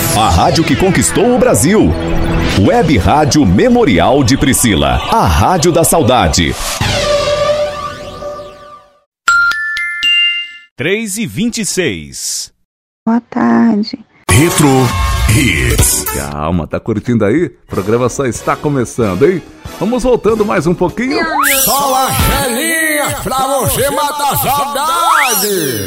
A rádio que conquistou o Brasil. Web Rádio Memorial de Priscila. A rádio da saudade. 3h26. Boa tarde. Retro Hits. Calma, tá curtindo aí? O programa só está começando, hein? Vamos voltando mais um pouquinho. Só a gelinha pra você matar a saudade.